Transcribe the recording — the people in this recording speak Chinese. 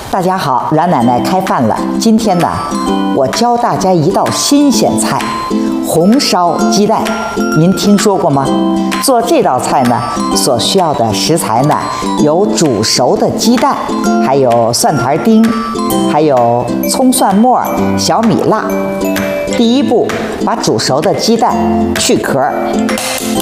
大家好，阮奶奶开饭了。今天呢，我教大家一道新鲜菜——红烧鸡蛋。您听说过吗？做这道菜呢，所需要的食材呢，有煮熟的鸡蛋，还有蒜苔丁，还有葱蒜末、小米辣。第一步，把煮熟的鸡蛋去壳。